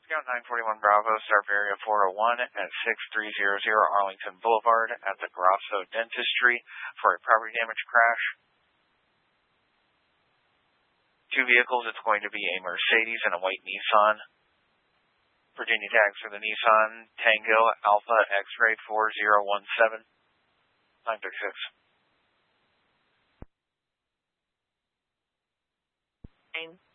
Scout 941 Bravo, Start Area 401 at 6300 Arlington Boulevard at the Grosso Dentistry for a property damage crash. Two vehicles, it's going to be a Mercedes and a white Nissan. Virginia tags for the Nissan, Tango Alpha X-Ray 4017 936.